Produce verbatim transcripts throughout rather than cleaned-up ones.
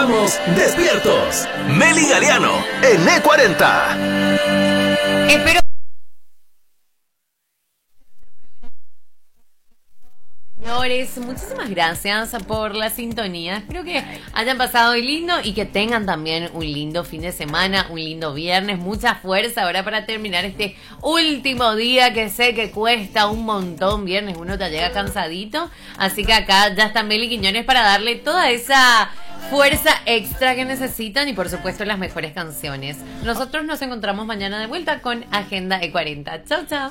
estamos despiertos. Meli Galeano en E cuarenta. Espero. Señores, muchísimas gracias por la sintonía. Espero que hayan pasado hoy lindo y que tengan también un lindo fin de semana, un lindo viernes. Mucha fuerza ahora para terminar este último día que sé que cuesta un montón. Viernes uno ya llega cansadito. Así que acá ya está Meli Quiñones para darle toda esa fuerza extra que necesitan y por supuesto las mejores canciones. Nosotros nos encontramos mañana de vuelta con Agenda E cuarenta. Chau, chau.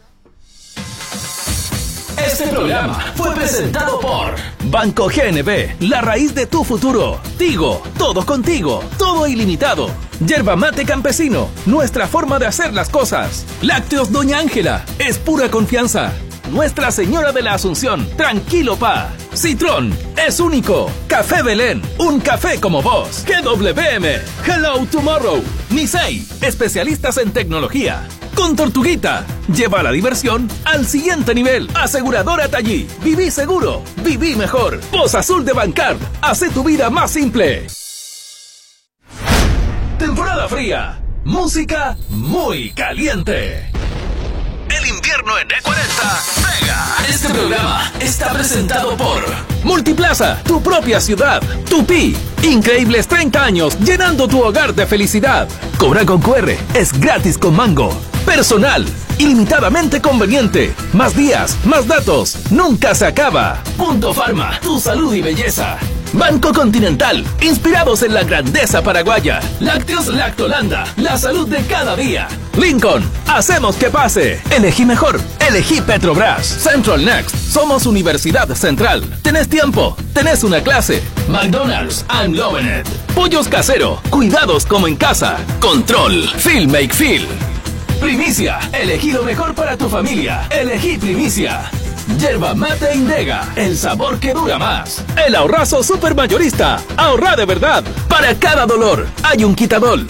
Este programa fue presentado por Banco G N B, la raíz de tu futuro. Tigo, todo contigo, todo ilimitado. Yerba Mate Campesino, nuestra forma de hacer las cosas. Lácteos Doña Ángela, es pura confianza. Nuestra Señora de la Asunción, tranquilo pa. Citrón, es único. Café Belén, un café como vos. G W M, Hello Tomorrow. Nisei, especialistas en tecnología. Con Tortuguita, lleva la diversión al siguiente nivel. Aseguradora Tallí, viví seguro, viví mejor. Voz Azul de Bancard, hace tu vida más simple. Temporada fría, música muy caliente. El invierno en E cuarenta pega. Este programa está presentado por Multiplaza, tu propia ciudad. Tupi, increíbles treinta años llenando tu hogar de felicidad. Cobra con Q R, es gratis con Mango. Personal, ilimitadamente conveniente. Más días, más datos, nunca se acaba. Punto Farma, tu salud y belleza. Banco Continental, inspirados en la grandeza paraguaya. Lácteos Lactolanda, la salud de cada día. Lincoln, hacemos que pase. Elegí mejor, elegí Petrobras. Central Next, somos Universidad Central. ¿Tenés tiempo? ¿Tenés una clase? McDonald's, I'm loving it. Pollos Casero, cuidados como en casa. Control, Feel Make Feel. Primicia, elegí lo mejor para tu familia. Elegí Primicia. Yerba Mate Indega, el sabor que dura más. El ahorrazo supermayorista, ahorra de verdad. Para cada dolor hay un Quitadol.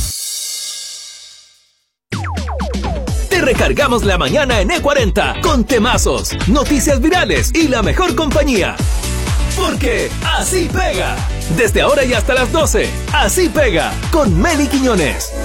Te recargamos la mañana en E cuarenta con temazos, noticias virales y la mejor compañía. Porque así pega. Desde ahora y hasta las doce, así pega con Meli Quiñones.